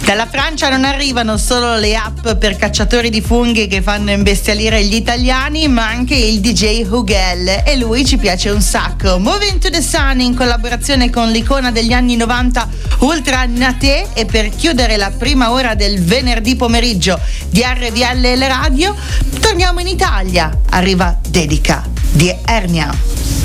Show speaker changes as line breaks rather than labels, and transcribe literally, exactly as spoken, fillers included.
Dalla Francia non arrivano solo le app per cacciatori di funghi che fanno imbestialire gli italiani, ma anche il D J Hugel, e lui ci piace un sacco. Moving to the Sun in collaborazione con l'icona degli anni novanta Ultra Naté, e per chiudere la prima ora del venerdì pomeriggio di R V L L Radio torniamo in Italia. Arriva Dedica di Ernia.